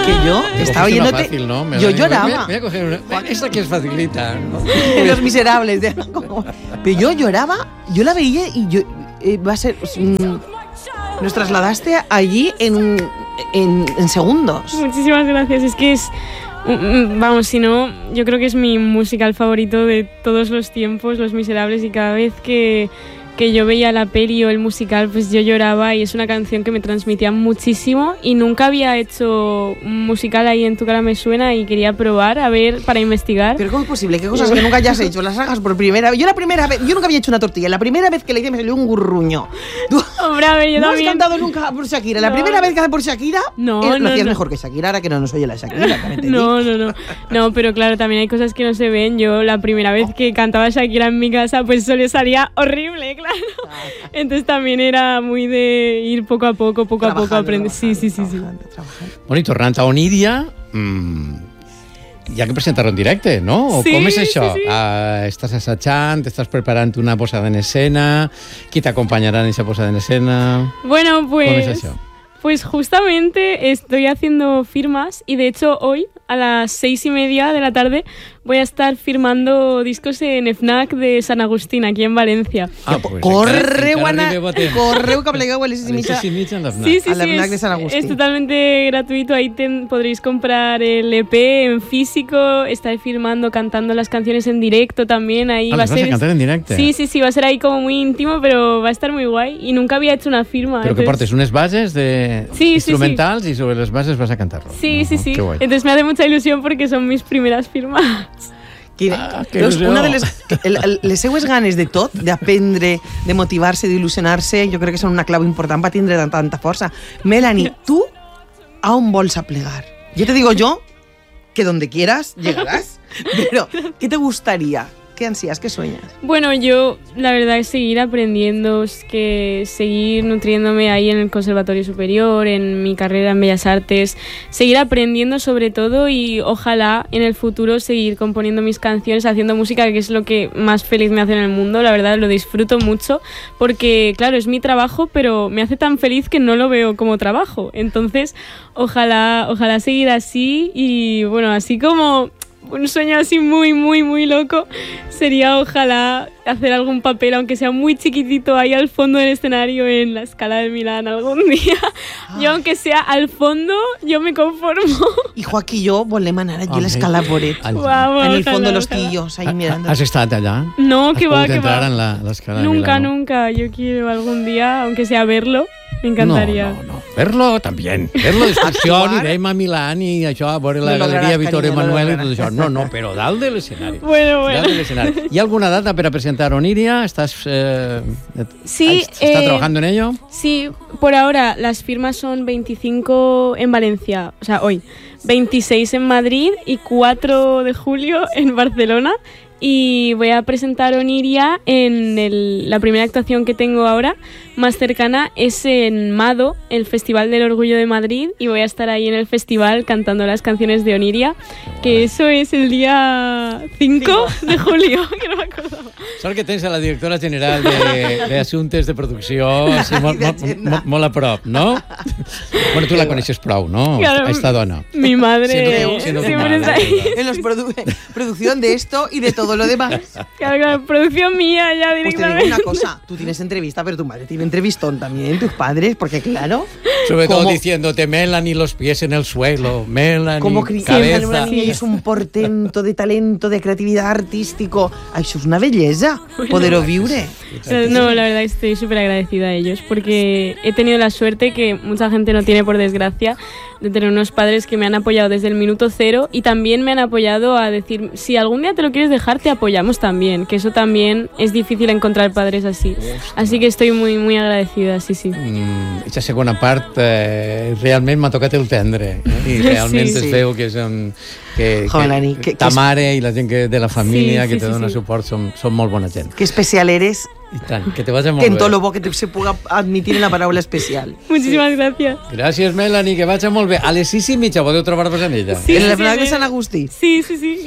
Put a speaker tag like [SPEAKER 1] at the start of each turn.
[SPEAKER 1] que yo estaba oyéndote.
[SPEAKER 2] Fácil, ¿no?
[SPEAKER 1] Yo lloraba.
[SPEAKER 2] Voy a coger una. Esta que es facilita, ¿no?
[SPEAKER 1] Los Miserables. Pero yo lloraba, yo la veía y yo. Va a ser. Nos trasladaste allí en segundos.
[SPEAKER 3] Muchísimas gracias. Es que es. Vamos, si no, yo creo que es mi musical favorito de todos los tiempos, Los Miserables, y cada vez que yo veía la peli o el musical, pues yo lloraba, y es una canción que me transmitía muchísimo, y nunca había hecho un musical ahí en Tu cara me suena, y quería probar, a ver, para investigar.
[SPEAKER 1] Pero ¿cómo es posible? ¿Qué cosas que nunca hayas hecho? Las hagas por primera vez. Yo nunca había hecho una tortilla. La primera vez que le hice me salió un gurruño.
[SPEAKER 3] Hombre, a ver, yo
[SPEAKER 1] ¿No
[SPEAKER 3] también.
[SPEAKER 1] has cantado nunca por Shakira? La primera vez que haces por Shakira,
[SPEAKER 3] no,
[SPEAKER 1] lo hacías mejor que Shakira, ahora que no nos oye la Shakira.
[SPEAKER 3] No, pero claro, también hay cosas que no se ven. Yo la primera vez que cantaba Shakira en mi casa, pues solo salía horrible, claro. Entonces también era muy de ir poco a poco aprender. Sí.
[SPEAKER 2] Bueno, i tornant a Oníria, hi ha que presentar-ho en directe, no?
[SPEAKER 3] Sí,
[SPEAKER 2] com és això?
[SPEAKER 3] sí.
[SPEAKER 2] Estàs assajant, estàs preparant una posada en escena, qui t'acompanyarà en esa posada en escena?
[SPEAKER 3] Bueno,
[SPEAKER 2] Com és això?
[SPEAKER 3] Pues justamente estoy haciendo firmas, y de hecho hoy a las 6:30 de la tarde voy a estar firmando discos en FNAC de San Agustín, aquí en Valencia.
[SPEAKER 2] Pues
[SPEAKER 1] Correu,
[SPEAKER 2] encara
[SPEAKER 1] Anna,
[SPEAKER 2] arribeu a temps.
[SPEAKER 1] correu que plegueu a les
[SPEAKER 2] A les 6:30 en la FNAC.
[SPEAKER 3] Sí,
[SPEAKER 1] a la FNAC de San Agustín.
[SPEAKER 3] es totalmente gratuito. Ahí podréis comprar el EP en físico. Estaré firmando, cantando las canciones en directo también. Ahí va a
[SPEAKER 2] les vas
[SPEAKER 3] ser.
[SPEAKER 2] a cantar en directe?
[SPEAKER 3] Sí, va a ser ahí como muy íntimo, pero va a estar muy guay. Y nunca había hecho una firma.
[SPEAKER 2] Però que portes unes bases instrumentals
[SPEAKER 3] sí.
[SPEAKER 2] y sobre les bases vas a cantar-lo.
[SPEAKER 3] Sí.
[SPEAKER 2] Qué guay.
[SPEAKER 3] Entonces me hace mucha ilusión porque son mis primeras firmas.
[SPEAKER 1] Que
[SPEAKER 2] il·lusió.
[SPEAKER 1] una de les seues ganes de tot, d'aprendre, de motivar-se, d'il·lusionar-se, jo crec que són una clau important per tindre tanta força. Melanie, tu a on vols aplegar? Yo te digo yo que donde quieras llegarás, pero ¿qué te gustaría? ¿Qué ansías? ¿Qué sueñas?
[SPEAKER 3] Bueno, yo la verdad es seguir aprendiendo, es que seguir nutriéndome ahí en el Conservatorio Superior, en mi carrera en Bellas Artes, seguir aprendiendo sobre todo, y ojalá en el futuro seguir componiendo mis canciones, haciendo música, que es lo que más feliz me hace en el mundo. La verdad lo disfruto mucho porque, claro, es mi trabajo, pero me hace tan feliz que no lo veo como trabajo. Entonces, ojalá seguir así, y bueno, así como un sueño así muy, muy, muy loco sería ojalá hacer algún papel, aunque sea muy chiquitito, ahí al fondo del escenario en la Scala de Milán algún día. Yo, aunque sea al fondo, yo me conformo.
[SPEAKER 1] Y Joaquín y yo volem anar allí a l'Escala Boret,
[SPEAKER 3] Vamos,
[SPEAKER 1] en el fondo de los
[SPEAKER 3] ojalá.
[SPEAKER 1] tillos, ahí mirando.
[SPEAKER 2] Has estat allà?
[SPEAKER 3] No, que va,
[SPEAKER 2] Has
[SPEAKER 3] que
[SPEAKER 2] pogut entrar
[SPEAKER 3] va.
[SPEAKER 2] en l'escala de Milano?
[SPEAKER 3] Nunca. Yo quiero algún día, aunque sea verlo, me encantaría.
[SPEAKER 2] No. Verlo también. Verlo d'excursió, anirem a Milán i això, a veure la Galeria Vittorio Emanuel i tot això. No, però dalt de l'escenari.
[SPEAKER 3] Bueno.
[SPEAKER 2] Dalt de l'escenari. ¿Hi ha alguna data para presentar Oníria? ¿Estás
[SPEAKER 3] Sí,
[SPEAKER 2] está trabajando en ello?
[SPEAKER 3] Sí, por ahora las firmas son 25 en Valencia, o sea, hoy, 26 en Madrid y 4 de julio en Barcelona. Y voy a presentar Oníria en la primera actuación que tengo ahora, más cercana, es en Mado, el Festival del Orgullo de Madrid, y voy a estar ahí en el festival cantando las canciones de Oníria, que eso es el día 5 de julio, que no me acordaba.
[SPEAKER 2] Sort que tens a la directora general d'Assumptes de Producció així, molt a prop, no? Bueno, tu la coneixes prou, no?
[SPEAKER 3] Claro,
[SPEAKER 2] Esta dona.
[SPEAKER 3] Mi madre
[SPEAKER 2] Siendo tu
[SPEAKER 3] siempre
[SPEAKER 2] madre.
[SPEAKER 3] está ahí.
[SPEAKER 1] En los producción de esto y de todo lo demás.
[SPEAKER 3] Claro, producción mía ya
[SPEAKER 1] Pues te
[SPEAKER 3] directamente.
[SPEAKER 1] digo una cosa, tú tienes entrevista, pero tu madre tiene entrevistón también, tus padres, porque claro,
[SPEAKER 2] Sobre todo
[SPEAKER 1] como-
[SPEAKER 2] diciéndote, Melanie, los pies en el suelo, Melanie,
[SPEAKER 1] como criar una
[SPEAKER 2] cabeza.
[SPEAKER 1] niña y es un portento de talento, de creatividad artístico. Ay, eso es una belleza, poder viure.
[SPEAKER 3] No, la verdad estoy súper agradecida a ellos porque he tenido la suerte que mucha gente no tiene, por desgracia, de tener unos padres que me han apoyado desde el minuto cero, y también me han apoyado a decir, si algún día te lo quieres dejar, te apoyamos también, que eso también es difícil encontrar padres así. Así que estoy muy, muy agradecida, sí.
[SPEAKER 2] Aquesta segona part realment m'ha tocat el tendre, i realment
[SPEAKER 3] Sí.
[SPEAKER 2] es veu que són
[SPEAKER 1] Melanie,
[SPEAKER 2] ta mare i la gent de la família
[SPEAKER 3] Sí,
[SPEAKER 2] que te
[SPEAKER 3] sí,
[SPEAKER 2] dona
[SPEAKER 3] sí.
[SPEAKER 2] suport són molt bona gent.
[SPEAKER 1] Qué especial eres,
[SPEAKER 2] I tant, que te vagi molt
[SPEAKER 1] que en todo
[SPEAKER 2] bé.
[SPEAKER 1] lo bo que se pueda admitir en la paraula especial.
[SPEAKER 3] Muchísimas gracias.
[SPEAKER 2] Gràcies, Melanie, que vagi molt bé. A les 6:30 podeu trobar-vos en ella.
[SPEAKER 3] Sí,
[SPEAKER 1] En el
[SPEAKER 3] sí,
[SPEAKER 1] FNAC de
[SPEAKER 3] sí.
[SPEAKER 1] San Agustí.
[SPEAKER 3] Sí.